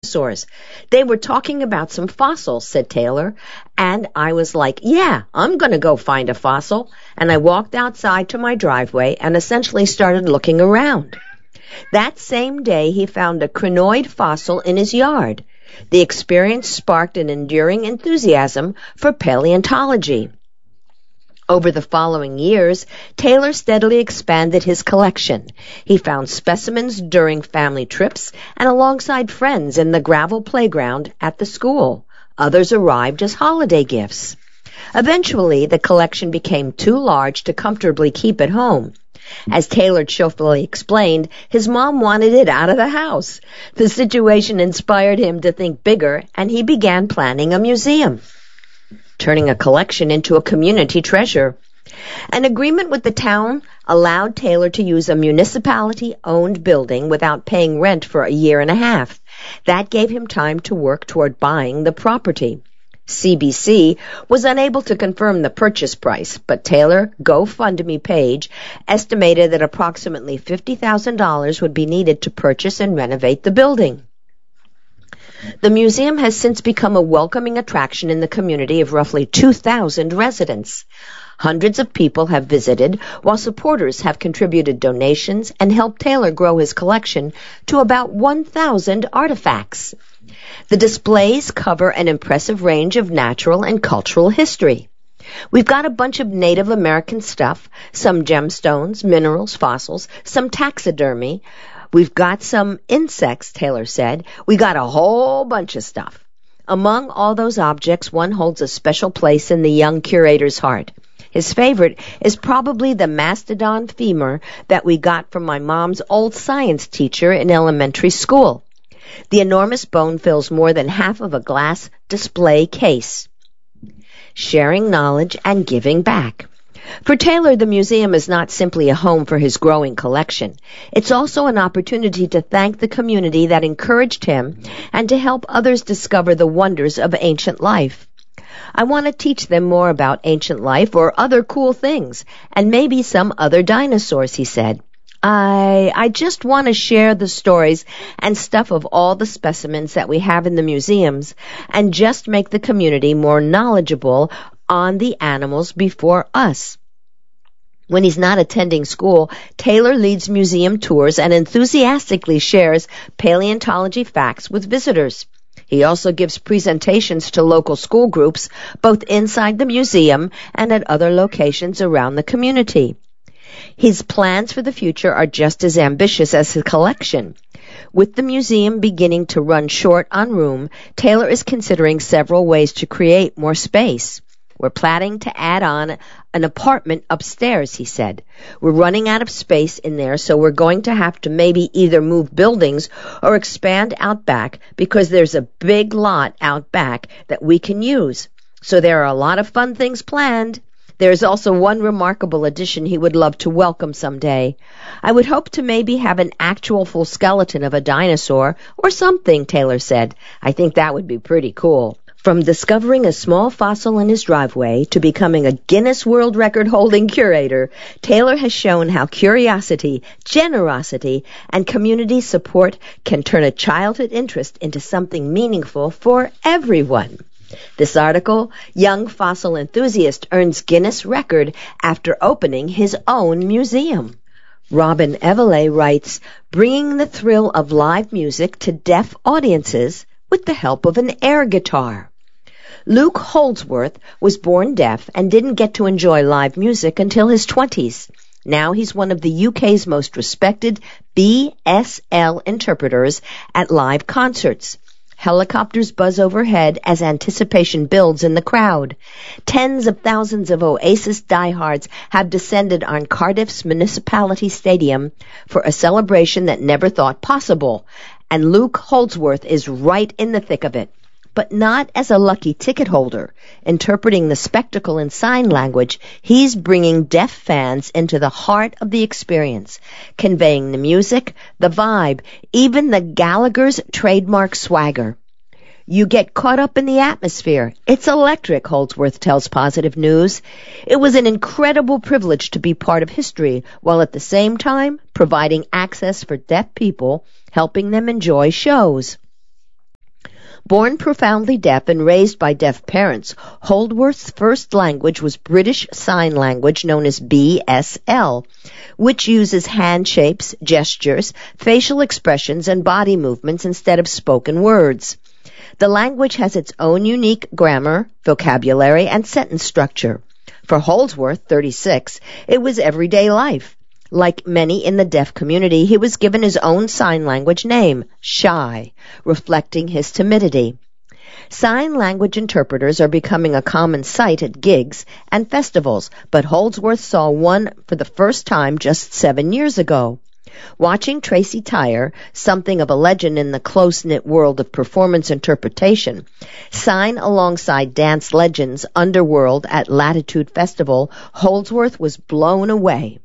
dinosaurs. They were talking about some fossils, said Taylor, and I was like, yeah, I'm going to go find a fossil. And I walked outside to my driveway and essentially started looking around. That same day, he found a crinoid fossil in his yard. The experience sparked an enduring enthusiasm for paleontology. Over the following years, Taylor steadily expanded his collection. He found specimens during family trips and alongside friends in the gravel playground at the school. Others arrived as holiday gifts. Eventually, the collection became too large to comfortably keep at home. As Taylor cheerfully explained, his mom wanted it out of the house. The situation inspired him to think bigger, and he began planning a museum, turning a collection into a community treasure. An agreement with the town allowed Taylor to use a municipality-owned building without paying rent for a year and a half. That gave him time to work toward buying the property. CBC was unable to confirm the purchase price, but Taylor's GoFundMe page estimated that approximately $50,000 would be needed to purchase and renovate the building. The museum has since become a welcoming attraction in the community of roughly 2,000 residents. Hundreds of people have visited, while supporters have contributed donations and helped Taylor grow his collection to about 1,000 artifacts. The displays cover an impressive range of natural and cultural history. We've got a bunch of Native American stuff, some gemstones, minerals, fossils, some taxidermy. We've got some insects, Taylor said. We got a whole bunch of stuff. Among all those objects, one holds a special place in the young curator's heart. His favorite is probably the mastodon femur that we got from my mom's old science teacher in elementary school. The enormous bone fills more than half of a glass display case. Sharing knowledge and giving back. For Taylor, the museum is not simply a home for his growing collection. It's also an opportunity to thank the community that encouraged him and to help others discover the wonders of ancient life. I want to teach them more about ancient life or other cool things, and maybe some other dinosaurs, he said. I just want to share the stories and stuff of all the specimens that we have in the museums and just make the community more knowledgeable on the animals before us. When he's not attending school, Taylor leads museum tours and enthusiastically shares paleontology facts with visitors. He also gives presentations to local school groups, both inside the museum and at other locations around the community. His plans for the future are just as ambitious as his collection. With the museum beginning to run short on room, Taylor is considering several ways to create more space. We're planning to add on an apartment upstairs, he said. We're running out of space in there, so we're going to have to maybe either move buildings or expand out back because there's a big lot out back that we can use. So there are a lot of fun things planned. There's also one remarkable addition he would love to welcome someday. I would hope to maybe have an actual full skeleton of a dinosaur or something, Taylor said. I think that would be pretty cool. From discovering a small fossil in his driveway to becoming a Guinness World Record-holding curator, Taylor has shown how curiosity, generosity, and community support can turn a childhood interest into something meaningful for everyone. This article, Young Fossil Enthusiast Earns Guinness Record After Opening His Own Museum. Robin Evele writes, bringing the thrill of live music to deaf audiences with the help of an air guitar. Luke Holdsworth was born deaf and didn't get to enjoy live music until his 20s. Now he's one of the UK's most respected BSL interpreters at live concerts. Helicopters buzz overhead as anticipation builds in the crowd. Tens of thousands of Oasis diehards have descended on Cardiff's Municipality Stadium for a celebration that never thought possible, and Luke Holdsworth is right in the thick of it. But not as a lucky ticket holder. Interpreting the spectacle in sign language, he's bringing deaf fans into the heart of the experience, conveying the music, the vibe, even the Gallagher's trademark swagger. You get caught up in the atmosphere. It's electric, Holdsworth tells Positive News. It was an incredible privilege to be part of history, while at the same time providing access for deaf people, helping them enjoy shows. Born profoundly deaf and raised by deaf parents, Holdworth's first language was British Sign Language known as BSL, which uses hand shapes, gestures, facial expressions, and body movements instead of spoken words. The language has its own unique grammar, vocabulary, and sentence structure. For Holdsworth, 36, it was everyday life. Like many in the deaf community, he was given his own sign language name, Shy, reflecting his timidity. Sign language interpreters are becoming a common sight at gigs and festivals, but Holdsworth saw one for the first time just 7 years ago. Watching Tracy Tyre, something of a legend in the close-knit world of performance interpretation, sign alongside dance legends Underworld at Latitude Festival, Holdsworth was blown away.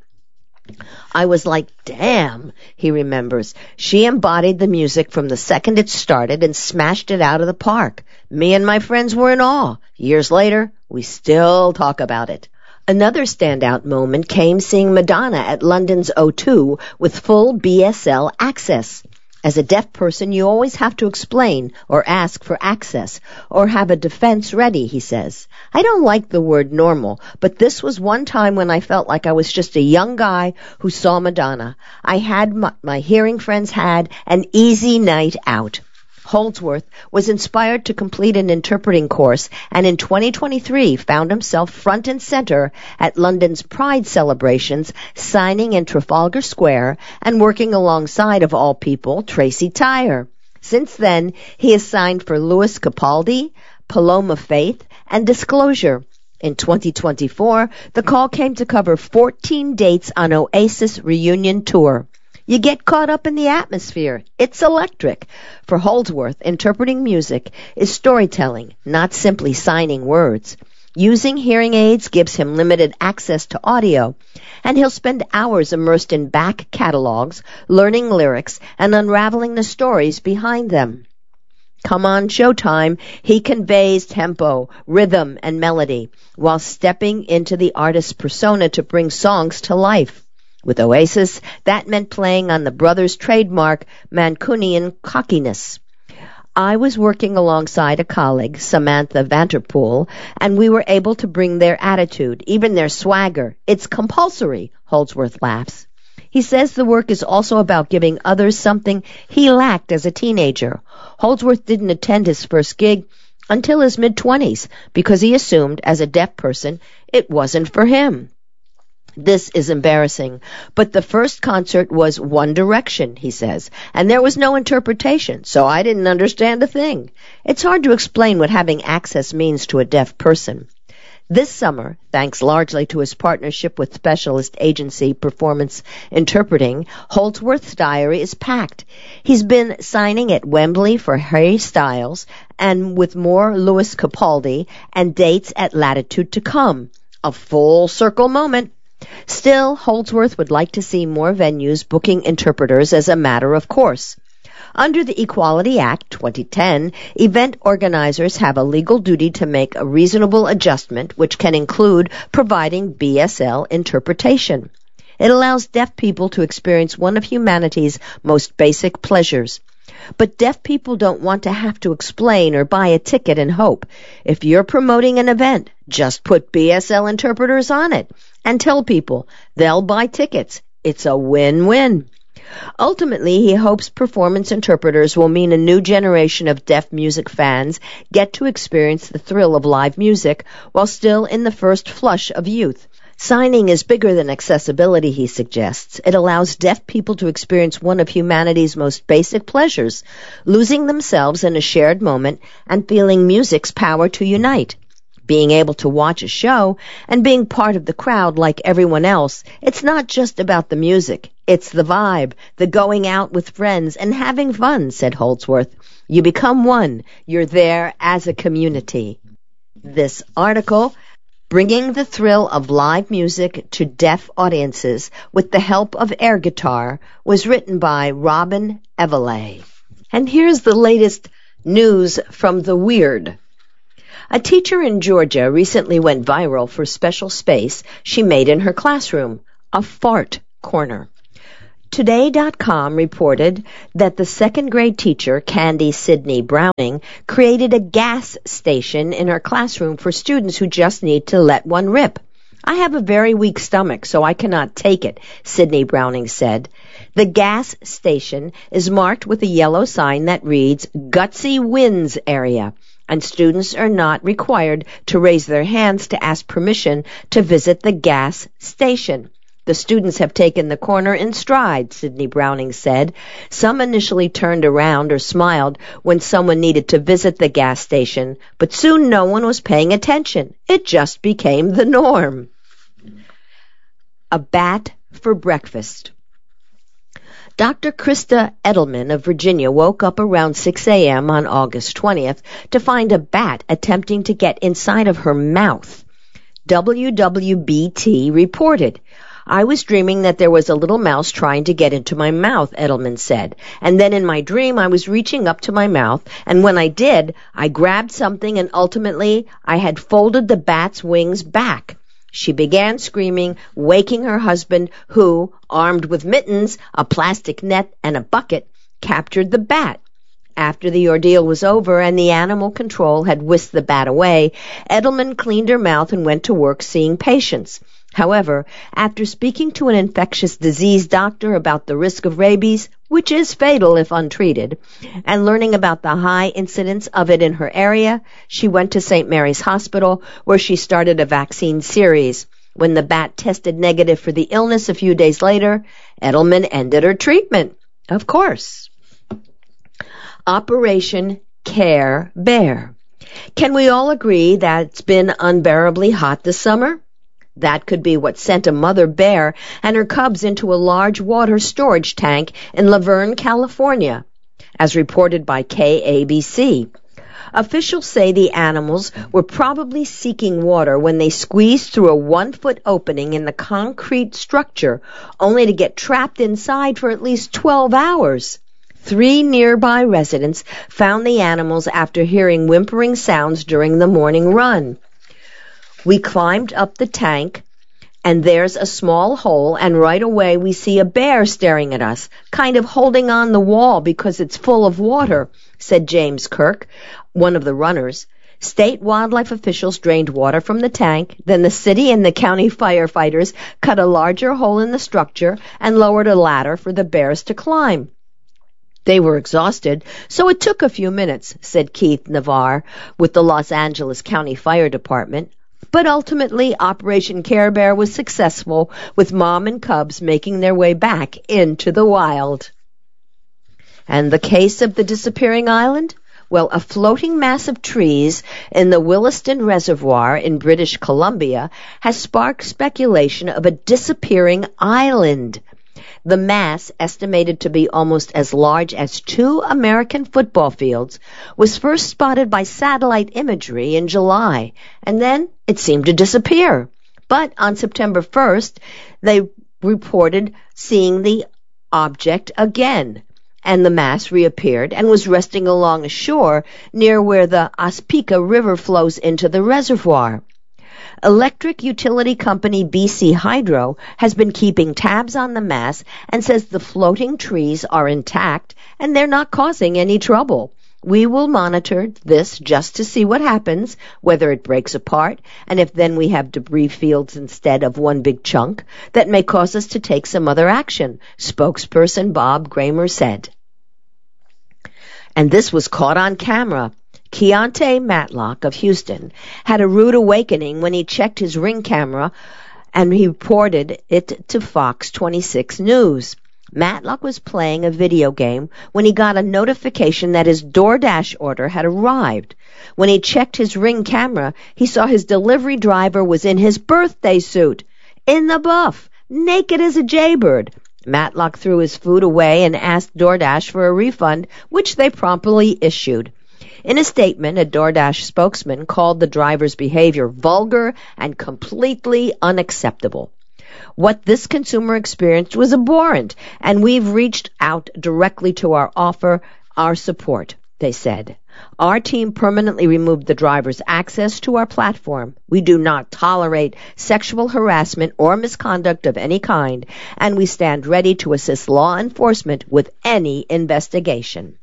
I was like, damn, he remembers. She embodied the music from the second it started and smashed it out of the park. Me and my friends were in awe. Years later, we still talk about it. Another standout moment came seeing Madonna at London's O2 with full BSL access. As a deaf person, you always have to explain or ask for access or have a defense ready, he says. I don't like the word normal, but this was one time when I felt like I was just a young guy who saw Madonna. I had my hearing friends had an easy night out. Holdsworth was inspired to complete an interpreting course and in 2023 found himself front and center at London's Pride celebrations, signing in Trafalgar Square and working alongside, of all people, Tracy Tyre. Since then, he has signed for Lewis Capaldi, Paloma Faith, and Disclosure. In 2024, the call came to cover 14 dates on Oasis reunion tour. You get caught up in the atmosphere. It's electric. For Holdsworth, interpreting music is storytelling, not simply signing words. Using hearing aids gives him limited access to audio, and he'll spend hours immersed in back catalogs, learning lyrics, and unraveling the stories behind them. Come on Showtime, he conveys tempo, rhythm, and melody, while stepping into the artist's persona to bring songs to life. With Oasis, that meant playing on the brothers' trademark Mancunian cockiness. I was working alongside a colleague, Samantha Vanterpool, and we were able to bring their attitude, even their swagger. It's compulsory, Holdsworth laughs. He says the work is also about giving others something he lacked as a teenager. Holdsworth didn't attend his first gig until his mid-20s because he assumed, as a deaf person, it wasn't for him. This is embarrassing, but the first concert was One Direction, he says, and there was no interpretation, so I didn't understand a thing. It's hard to explain what having access means to a deaf person. This summer, thanks largely to his partnership with specialist agency Performance Interpreting, Holdsworth's diary is packed. He's been signing at Wembley for Harry Styles and with more Lewis Capaldi and dates at Latitude to come. A full circle moment. Still, Holdsworth would like to see more venues booking interpreters as a matter of course. Under the Equality Act 2010, event organizers have a legal duty to make a reasonable adjustment, which can include providing BSL interpretation. It allows deaf people to experience one of humanity's most basic pleasures. But deaf people don't want to have to explain or buy a ticket and hope. If you're promoting an event, just put BSL interpreters on it and tell people they'll buy tickets. It's a win-win. Ultimately, he hopes performance interpreters will mean a new generation of deaf music fans get to experience the thrill of live music while still in the first flush of youth. Signing is bigger than accessibility, he suggests. It allows deaf people to experience one of humanity's most basic pleasures, losing themselves in a shared moment and feeling music's power to unite. Being able to watch a show and being part of the crowd like everyone else, it's not just about the music. It's the vibe, the going out with friends and having fun, said Holdsworth. You become one. You're there as a community. This article, Bringing the Thrill of Live Music to Deaf Audiences with the Help of Air Guitar, was written by Robin Evelay. And here's the latest news from the weird. A teacher in Georgia recently went viral for special space she made in her classroom, a fart corner. Today.com reported that the second-grade teacher, Candy Sidney Browning, created a gas station in her classroom for students who just need to let one rip. I have a very weak stomach, so I cannot take it, Sidney Browning said. The gas station is marked with a yellow sign that reads, Gutsy Wins Area, and students are not required to raise their hands to ask permission to visit the gas station. The students have taken the corner in stride, Sidney Browning said. Some initially turned around or smiled when someone needed to visit the gas station, but soon no one was paying attention. It just became the norm. A bat for breakfast. Dr. Krista Edelman of Virginia woke up around 6 a.m. on August 20th to find a bat attempting to get inside of her mouth. WWBT reported, I was dreaming that there was a little mouse trying to get into my mouth, Edelman said. And then in my dream, I was reaching up to my mouth, and when I did, I grabbed something and ultimately I had folded the bat's wings back. She began screaming, waking her husband, who, armed with mittens, a plastic net, and a bucket, captured the bat. After the ordeal was over and the animal control had whisked the bat away, Edelman cleaned her mouth and went to work seeing patients. However, after speaking to an infectious disease doctor about the risk of rabies, which is fatal if untreated, and learning about the high incidence of it in her area, she went to St. Mary's Hospital, where she started a vaccine series. When the bat tested negative for the illness a few days later, Edelman ended her treatment. Of course. Operation Care Bear. Can we all agree that it's been unbearably hot this summer? That could be what sent a mother bear and her cubs into a large water storage tank in Laverne, California, as reported by KABC. Officials say the animals were probably seeking water when they squeezed through a 1-foot opening in the concrete structure, only to get trapped inside for at least 12 hours. 3 nearby residents found the animals after hearing whimpering sounds during the morning run. We climbed up the tank, and there's a small hole, and right away we see a bear staring at us, kind of holding on the wall because it's full of water, said James Kirk, one of the runners. State wildlife officials drained water from the tank, then the city and the county firefighters cut a larger hole in the structure and lowered a ladder for the bears to climb. They were exhausted, so it took a few minutes, said Keith Navarre with the Los Angeles County Fire Department. But ultimately, Operation Care Bear was successful, with Mom and cubs making their way back into the wild. And the case of the disappearing island? Well, a floating mass of trees in the Williston Reservoir in British Columbia has sparked speculation of a disappearing island. The mass, estimated to be almost as large as 2 American football fields, was first spotted by satellite imagery in July, and then it seemed to disappear. But on September 1st, they reported seeing the object again, and the mass reappeared and was resting along a shore near where the Ospika River flows into the reservoir. Electric utility company BC Hydro has been keeping tabs on the mass and says the floating trees are intact and they're not causing any trouble. We will monitor this just to see what happens, whether it breaks apart, and if then we have debris fields instead of one big chunk, that may cause us to take some other action, spokesperson Bob Kramer said. And this was caught on camera. Keontae Matlock of Houston had a rude awakening when he checked his Ring camera and he reported it to Fox 26 News. Matlock was playing a video game when he got a notification that his DoorDash order had arrived. When he checked his Ring camera, he saw his delivery driver was in his birthday suit, in the buff, naked as a jaybird. Matlock threw his food away and asked DoorDash for a refund, which they promptly issued. In a statement, a DoorDash spokesman called the driver's behavior vulgar and completely unacceptable. What this consumer experienced was abhorrent, and we've reached out directly to offer our support, they said. Our team permanently removed the driver's access to our platform. We do not tolerate sexual harassment or misconduct of any kind, and we stand ready to assist law enforcement with any investigation.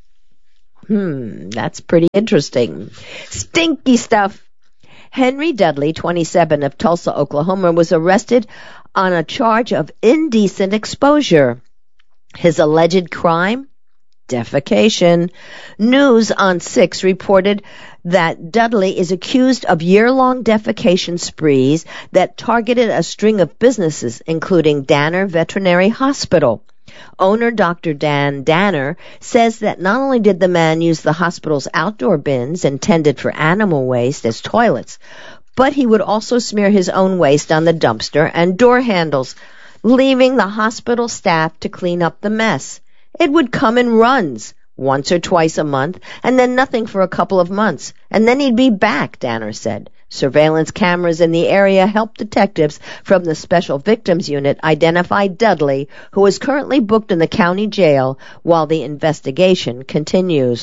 That's pretty interesting. Stinky stuff. Henry Dudley, 27, of Tulsa, Oklahoma, was arrested on a charge of indecent exposure. His alleged crime? Defecation. News on 6 reported that Dudley is accused of year-long defecation sprees that targeted a string of businesses, including Danner Veterinary Hospital. Owner Dr. Dan Danner says that not only did the man use the hospital's outdoor bins intended for animal waste as toilets, but he would also smear his own waste on the dumpster and door handles, leaving the hospital staff to clean up the mess. It would come in runs, once or twice a month, and then nothing for a couple of months, and then he'd be back, Danner said. Surveillance cameras in the area helped detectives from the Special Victims Unit identify Dudley, who is currently booked in the county jail while the investigation continues.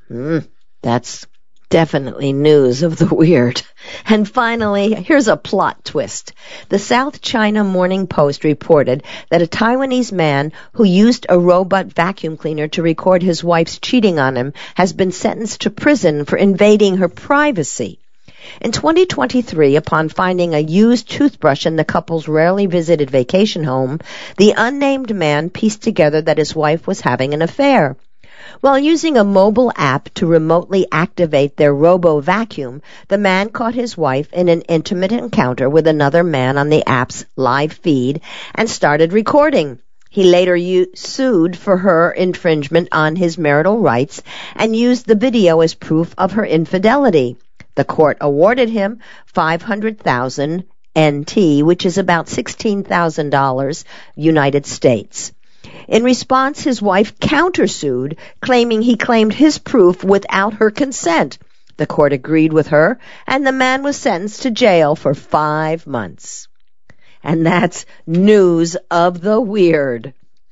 That's definitely news of the weird. And finally, here's a plot twist. The South China Morning Post reported that a Taiwanese man who used a robot vacuum cleaner to record his wife's cheating on him has been sentenced to prison for invading her privacy. In 2023, upon finding a used toothbrush in the couple's rarely visited vacation home, the unnamed man pieced together that his wife was having an affair. While using a mobile app to remotely activate their robo-vacuum, the man caught his wife in an intimate encounter with another man on the app's live feed and started recording. He later sued for her infringement on his marital rights and used the video as proof of her infidelity. The court awarded him $500,000 NT, which is about $16,000 United States. In response, his wife countersued, claiming he claimed his proof without her consent. The court agreed with her, and the man was sentenced to jail for 5 months. And that's news of the weird.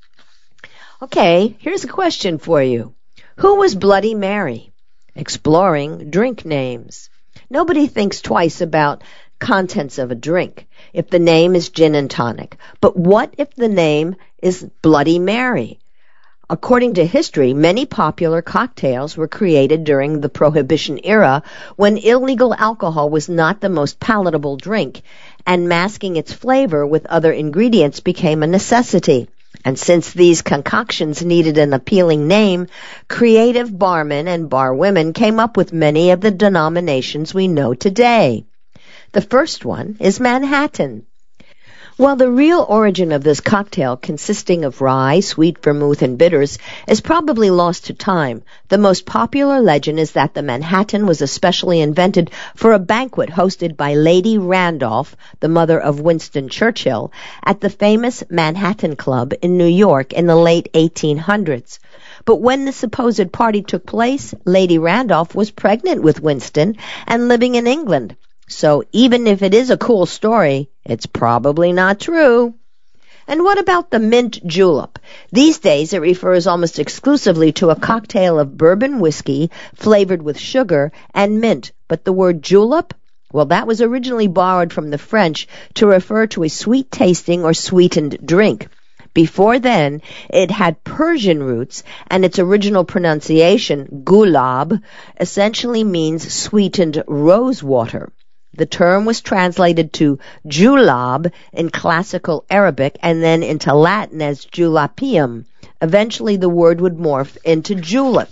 Okay, here's a question for you. Who was Bloody Mary? Exploring drink names. Nobody thinks twice about contents of a drink if the name is gin and tonic. But what if the name is Bloody Mary? According to history, many popular cocktails were created during the Prohibition era when illegal alcohol was not the most palatable drink, and masking its flavor with other ingredients became a necessity. And since these concoctions needed an appealing name, creative barmen and barwomen came up with many of the denominations we know today. The first one is Manhattan. While the real origin of this cocktail, consisting of rye, sweet vermouth, and bitters, is probably lost to time, the most popular legend is that the Manhattan was especially invented for a banquet hosted by Lady Randolph, the mother of Winston Churchill, at the famous Manhattan Club in New York in the late 1800s. But when the supposed party took place, Lady Randolph was pregnant with Winston and living in England. So even if it is a cool story, it's probably not true. And what about the mint julep? These days it refers almost exclusively to a cocktail of bourbon whiskey flavored with sugar and mint. But the word julep? Well, that was originally borrowed from the French to refer to a sweet-tasting or sweetened drink. Before then, it had Persian roots, and its original pronunciation, gulab, essentially means sweetened rose water. The term was translated to julab in classical Arabic and then into Latin as julapium. Eventually, the word would morph into julep.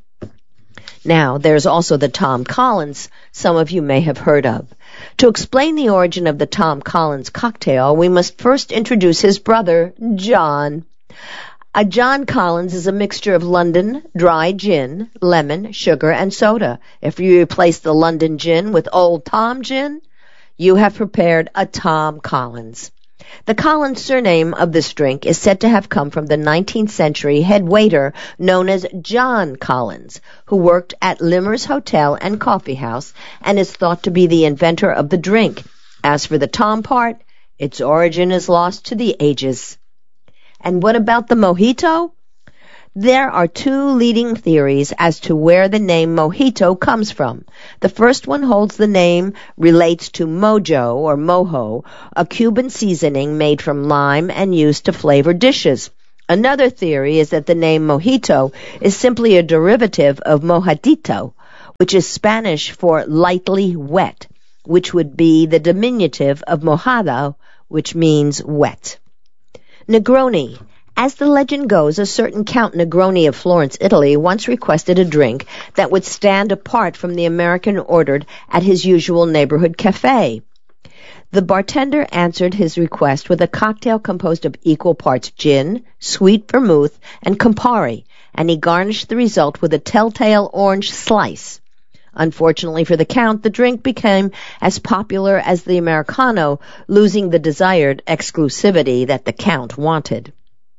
Now, there's also the Tom Collins, some of you may have heard of. To explain the origin of the Tom Collins cocktail, we must first introduce his brother, John. A John Collins is a mixture of London dry gin, lemon, sugar, and soda. If you replace the London gin with Old Tom gin, you have prepared a Tom Collins. The Collins surname of this drink is said to have come from the 19th century head waiter known as John Collins, who worked at Limmer's Hotel and Coffee House and is thought to be the inventor of the drink. As for the Tom part, its origin is lost to the ages. And what about the mojito? There are two leading theories as to where the name mojito comes from. The first one holds the name relates to mojo or mojo, a Cuban seasoning made from lime and used to flavor dishes. Another theory is that the name mojito is simply a derivative of mojadito, which is Spanish for lightly wet, which would be the diminutive of mojado, which means wet. Negroni. As the legend goes, a certain Count Negroni of Florence, Italy, once requested a drink that would stand apart from the American ordered at his usual neighborhood cafe. The bartender answered his request with a cocktail composed of equal parts gin, sweet vermouth, and Campari, and he garnished the result with a telltale orange slice. Unfortunately for the Count, the drink became as popular as the Americano, losing the desired exclusivity that the Count wanted.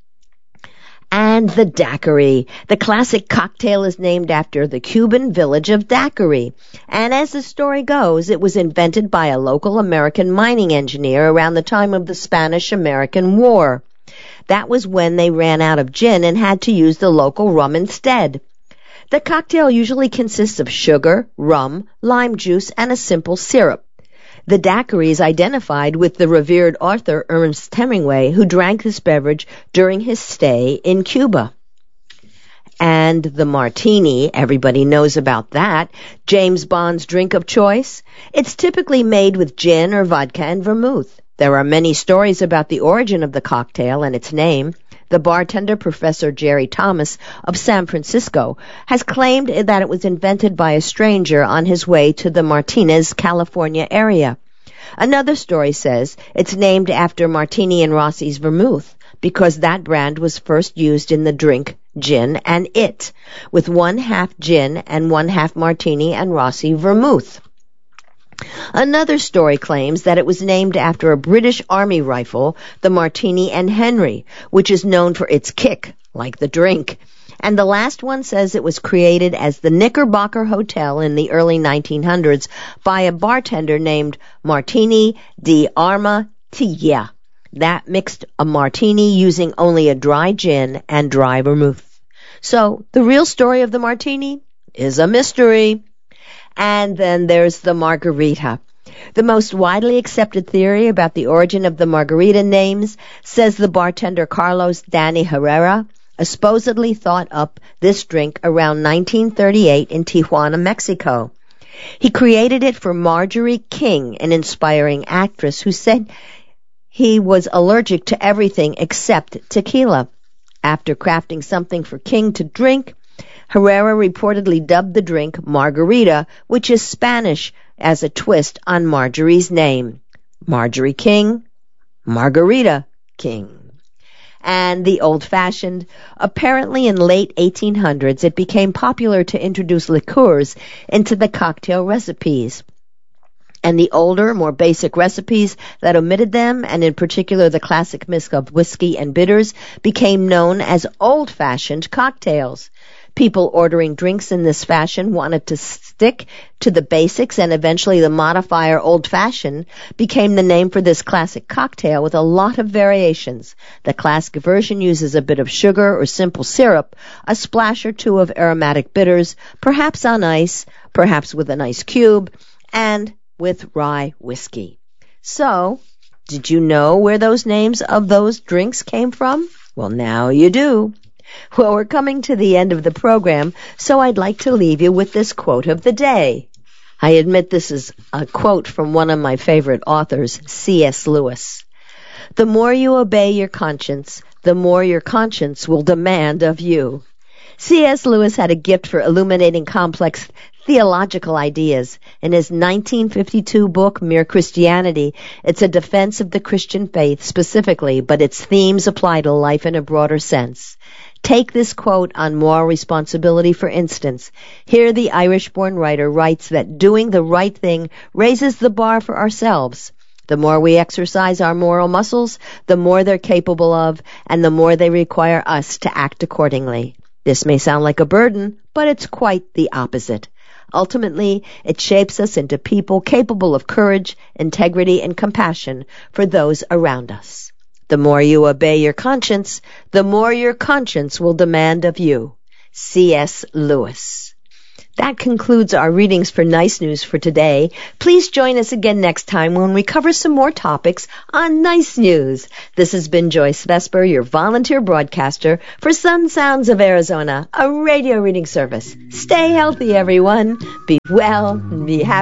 And the daiquiri. The classic cocktail is named after the Cuban village of Daiquiri. And as the story goes, it was invented by a local American mining engineer around the time of the Spanish-American War. That was when they ran out of gin and had to use the local rum instead. The cocktail usually consists of sugar, rum, lime juice, and a simple syrup. The daiquiri is identified with the revered author Ernest Hemingway, who drank this beverage during his stay in Cuba. And the martini, everybody knows about that, James Bond's drink of choice. It's typically made with gin or vodka and vermouth. There are many stories about the origin of the cocktail and its name. The bartender, Professor Jerry Thomas of San Francisco, has claimed that it was invented by a stranger on his way to the Martinez, California area. Another story says it's named after Martini and Rossi's vermouth because that brand was first used in the drink gin and it, with 1/2 gin and 1/2 Martini and Rossi vermouth. Another story claims that it was named after a British Army rifle, the Martini and Henry, which is known for its kick, like the drink. And the last one says it was created as the Knickerbocker Hotel in the early 1900s by a bartender named Martini di Armatilla. That mixed a martini using only a dry gin and dry vermouth. So, the real story of the martini is a mystery. And then there's the margarita. The most widely accepted theory about the origin of the margarita names says the bartender Carlos Danny Herrera supposedly thought up this drink around 1938 in Tijuana, Mexico. He created it for Marjorie King, an inspiring actress who said he was allergic to everything except tequila. After crafting something for King to drink, Herrera reportedly dubbed the drink Margarita, which is Spanish as a twist on Marjorie's name. Marjorie King, Margarita King. And the old-fashioned. Apparently in late 1800s, it became popular to introduce liqueurs into the cocktail recipes. And the older, more basic recipes that omitted them, and in particular the classic mix of whiskey and bitters, became known as old-fashioned cocktails. People ordering drinks in this fashion wanted to stick to the basics, and eventually the modifier old-fashioned became the name for this classic cocktail with a lot of variations. The classic version uses a bit of sugar or simple syrup, a splash or two of aromatic bitters, perhaps on ice, perhaps with an ice cube, and with rye whiskey. So, did you know where those names of those drinks came from? Well, now you do. Well, we're coming to the end of the program, so I'd like to leave you with this quote of the day. I admit this is a quote from one of my favorite authors, C.S. Lewis. The more you obey your conscience, the more your conscience will demand of you. C.S. Lewis had a gift for illuminating complex theological ideas. In his 1952 book, Mere Christianity, it's a defense of the Christian faith specifically, but its themes apply to life in a broader sense. Take this quote on moral responsibility, for instance. Here the Irish-born writer writes that doing the right thing raises the bar for ourselves. The more we exercise our moral muscles, the more they're capable of, and the more they require us to act accordingly. This may sound like a burden, but it's quite the opposite. Ultimately, it shapes us into people capable of courage, integrity, and compassion for those around us. The more you obey your conscience, the more your conscience will demand of you. C.S. Lewis. That concludes our readings for Nice News for today. Please join us again next time when we cover some more topics on Nice News. This has been Joyce Vesper, your volunteer broadcaster for Sun Sounds of Arizona, a radio reading service. Stay healthy, everyone. Be well and be happy.